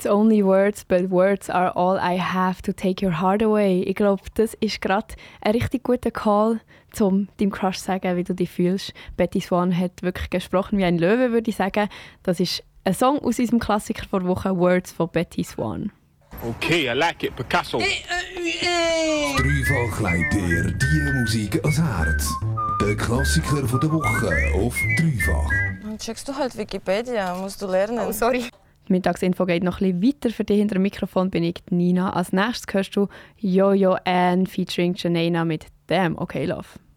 It's only words, but words are all I have to take your heart away. Ich glaube, das ist gerade ein richtig guter Call, um deinem Crush zu sagen, wie du dich fühlst. Betty Swan hat wirklich gesprochen wie ein Löwe, würde ich sagen. Das ist ein Song aus unserem Klassiker vor Woche, Words von Betty Swan. Okay, I like it, Picasso. Dreifach legt dir die Musik ans Herz. Der Klassiker von der Woche auf Dreifach. Dann checkst du halt Wikipedia, musst du lernen. Oh, sorry. Die Mittagsinfo geht noch ein bisschen weiter. Für dich hinter dem Mikrofon bin ich Nina. Als nächstes hörst du Yo-Yo Ann featuring Janena mit Damn Okay Love.